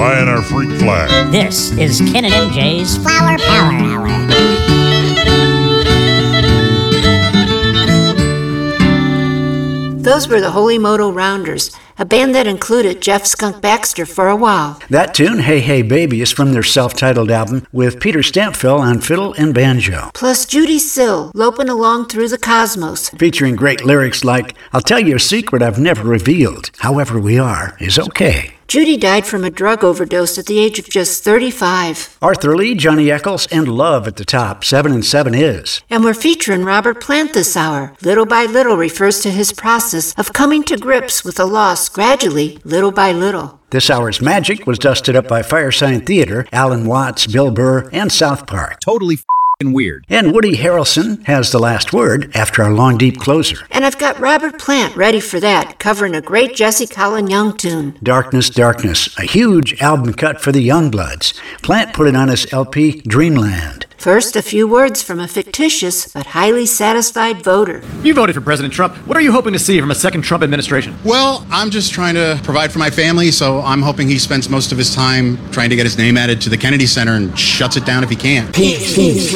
flying our freak flag. This is Ken and MJ's Flower Power Hour. Those were the Holy Moto Rounders, a band that included Jeff Skunk Baxter for a while. That tune, Hey Hey Baby, is from their self-titled album with Peter Stampfel on fiddle and banjo. Plus Judy Sill, loping along through the cosmos. Featuring great lyrics like, I'll tell you a secret I've never revealed. However we are is okay. Judy died from a drug overdose at the age of just 35. Arthur Lee, Johnny Eccles, and Love at the top. 7 and 7 is. And we're featuring Robert Plant this hour. Little by Little refers to his process of coming to grips with a loss gradually, little by little. This hour's magic was dusted up by Firesign Theater, Alan Watts, Bill Burr, and South Park. Totally weird. And Woody Harrelson has the last word after our long, deep closer. And I've got Robert Plant ready for that, covering a great Jesse Colin Young tune. Darkness, Darkness, a huge album cut for the Youngbloods. Plant put it on his LP, Dreamland. First, a few words from a fictitious but highly satisfied voter. You voted for President Trump. What are you hoping to see from a second Trump administration? Well, I'm just trying to provide for my family, so I'm hoping he spends most of his time trying to get his name added to the Kennedy Center and shuts it down if he can. Peace.